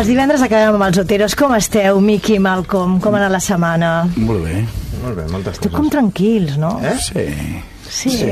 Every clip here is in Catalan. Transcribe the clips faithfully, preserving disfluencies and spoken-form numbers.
Els divendres acabem amb els Oteros. Com esteu, Miqui i Malcolm? Com ha anat la setmana? Molt bé. Molt bé, moltes Esteu coses. com tranquils, no? Eh? Sí. Sí. sí.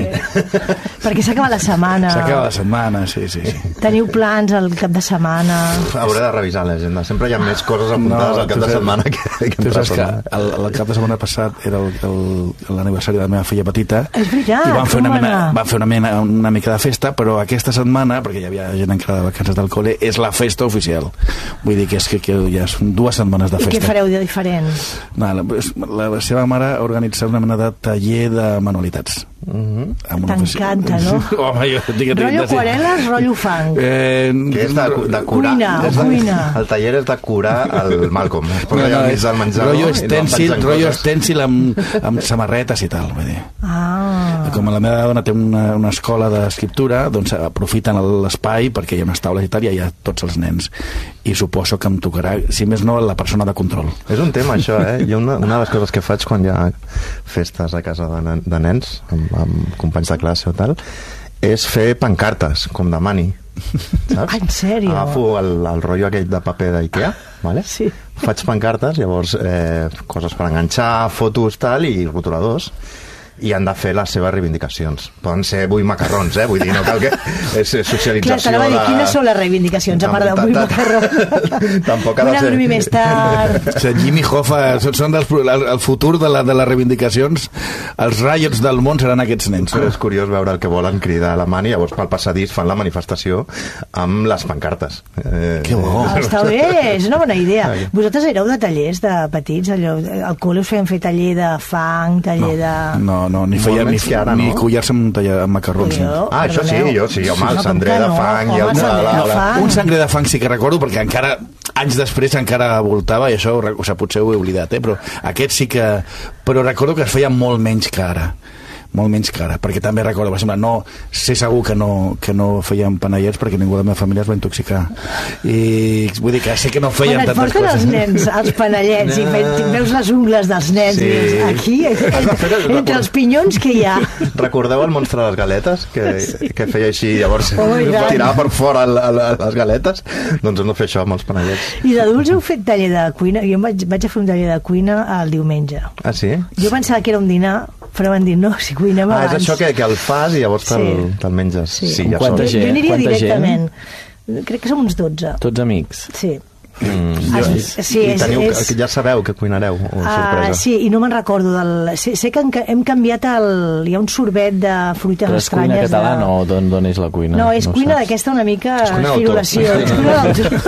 Perquè s'acaba la setmana. S'acaba la setmana, sí, sí. sí. Teniu plans al cap de setmana? Hauré de revisar l'agenda. Sempre hi ha més coses apuntades no, al cap de setmana que, que tu saps que setmana. el, el cap de setmana passat era l'aniversari de la meva filla petita. És veritat, i van fer, una com mena, va anar? van fer una, mena, una mica de festa, però aquesta setmana, perquè hi havia gent encara de vacances del col·le, és la festa oficial. Vull dir que, és que, que ja són dues setmanes de festa. I què fareu de diferent? No, la, la seva mare ha organitzat una mena de taller de manualitats. Mm-hmm. T'encanta, no? Home, jo dic, Rollo aquarel·les, rollo fang. Eh, Que és de, de curar. Cuina, és de, cuina. El taller és de curar el Malcolm. Es posa allà al mig del menjador rotllo i no estèncil, pensen rotllo coses. estèncil amb, amb samarretes i tal, vull dir. Ah. Com la meva dona té una, una escola d'escriptura, doncs aprofiten l'espai perquè hi ha unes taules i tal, i hi ha tots els nens. I suposo que em tocarà, si més no, la persona de control. És un tema, això, eh? Jo una, una de les coses que faig quan hi ha festes a casa de, nen, de nens, amb, amb companys de classe o tal, és fer pancartes, com demani. Saps? En sèrio? Agafo el, el rotllo aquell de paper d'Ikea, vale? Sí. Faig pancartes, llavors eh, coses per enganxar, fotos, tal, i rotuladors, i han de fer les seves reivindicacions. Poden ser vull macarrons, eh? Vull dir, no cal que... És socialització. Clar, t'anava a dir, de... quines són les reivindicacions, a part de vull macarrons? Tampoc ha de Vull anar a ser... dormir més tard. O sigui, Jimmy Hoffa, són, són dels, el, el futur de, la, de les reivindicacions, els riots del món seran aquests nens. Però és curiós veure el que volen cridar a la mani, llavors pel passadís fan la manifestació amb les pancartes. Eh, Que bo. Ah, està bé, és una bona idea. Vosaltres éreu de tallers de petits? Allò, al col·le us feien fer taller de fang, taller de... No, no, ni feia Molt ni, menys que ara, ni no? collar-se amb, tallar- amb macarrons. Jo, No. Ah, això sí, perdoneu. jo sí, home, el No, cendrer com que de no? fang i el... Home, el cendrer de fang. Un sangre de fang sí que recordo, perquè encara, anys després, encara voltava, i això, o sigui, potser ho he oblidat, eh? Però aquest sí que... Però recordo que es feia molt menys que ara. Molt menys que ara, perquè també recordo, per exemple, no, sé segur que no, que no feien panellets perquè ningú de la meva família es va intoxicar. I vull dir que sé que no feien Quan et tantes porten coses. els nens, els panellets, i ve- veus les ungles dels nens, Sí. i dius, aquí, entre, entre els pinyons que hi ha. Recordeu el monstre de les galetes? Que, Sí. que feia així, llavors Oh, i tant. tirava per fora el, el, les galetes? Doncs hem de fer això amb els panellets. I d'adults heu fet taller de cuina? Jo em vaig, vaig a fer un taller de cuina el diumenge. Ah, sí? Jo pensava que era un dinar, però van dir, no, si cuinem Ah, abans. és això que, que el fas i llavors te'l Sí. te menges. Sí. Sí, ja Quanta sols. Jo, jo gent? aniria Quanta gent? directament. Crec que som uns dotze. Tots amics. Sí. Mm. Ah, I, sí, i és- teniu, és- ja sabeu que cuinareu, o Ah, sorpresa? sí, i no me'n recordo del... Sé, sé que hem, hem canviat el... Hi ha un sorbet de fruites Però és cuina estranyes. catalana de... o d'on d'on és la cuina? No, és ho cuina saps. d'aquesta una mica És cuina d'autor. figuració. És cuina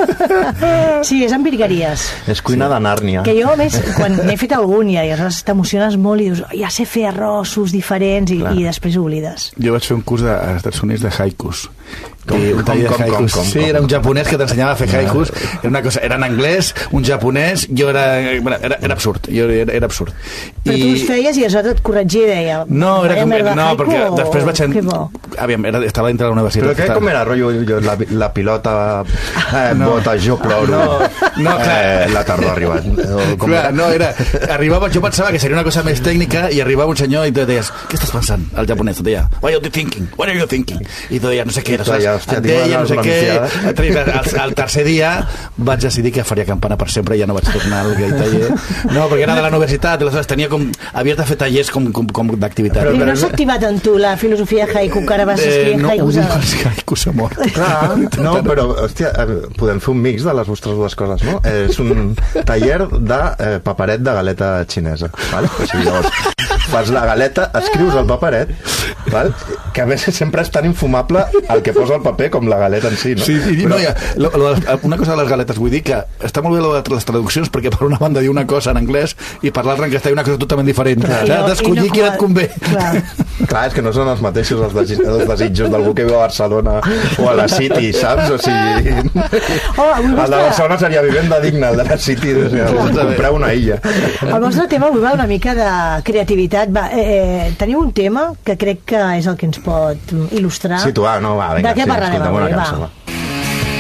d'autor. Sí, és amb virgueries. És cuina sí. de Nàrnia. Que jo, a més, quan n'he fet algun ja, i aleshores t'emociones molt i dius, oh, ja sé fer arrossos diferents, i, Clar. i després oblides. Jo vaig fer un curs de, als Estats Units de haikus. Com- I un com- taller de com- com- haikus. com- Sí, com? era un japonès que t'ensenyava a fer haikus. Era una cosa, era en anglès, un japonès, jo era... Bueno, era, era absurd, jo era, era absurd. Però tu els feies i aleshores et corregia i deia... No, era "Vaya com, merda no, haiku", perquè o- després vaig... Que bo. Aviam, era, estava dintre de la universitat. Però què, estava- com era, rotllo, jo, la, la pilota eh, No. bota, jo ploro, No, no, clar. eh, la tardor ha arribat. O com Clar, era? no, era... Arribava, jo pensava que seria una cosa més tècnica i arribava un senyor i tu deies, què estàs pensant? El japonès et deia, what are you thinking? What are you thinking? I tu deies, no sé què, Clar, ja, hòstia, et tinc deia, una no sé una què... misiada. El, el tercer dia vaig decidir que faria campana per sempre i ja no vaig tornar al gay taller. No, perquè era de la universitat, i aleshores tenia com... Havies de fer tallers com, com, com d'activitat. I no s'ha activat en tu la filosofia haiku, que ara vas escriure no, haikus. no, a- els haikus a mort. Clar, no, però, hòstia, eh, podem fer un mix de les vostres dues coses, no? Eh, és un taller de eh, paperet de galeta xinesa, val? O sigui, llavors, fas la galeta, escrius el paperet, val? Que a més sempre és tan infumable el que posa el paper com la galeta en si, no? Sí, i, no, ja, lo, lo, de les- una cosa de les galetes, vull dir que està molt bé lo de les traduccions perquè per una banda diu una cosa en anglès i per l'altra en castellà una cosa totalment diferent. Clar, Has i no- d'escollir i no quina et convé. Clar. Clar, és que no són els mateixos els, desi els desitjos d'algú que viu a Barcelona o a la City, saps? O sigui... Oh, avui el de vostre, Barcelona seria vivenda digna, el de la City, o sigui, comprar una illa. el vostre tema avui va una mica de creativitat. Va, eh, eh, teniu un tema que crec que és el que ens pot il·lustrar. Situar, no? Va, vinga, De què sí, parlarem escoltem una avui? cançó, Va. va.